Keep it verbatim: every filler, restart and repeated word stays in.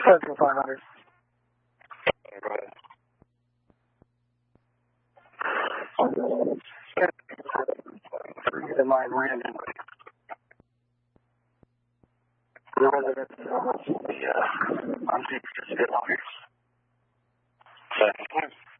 Central five hundred. The line random. The residents, the, uh, I'm taking this bit longer. Second.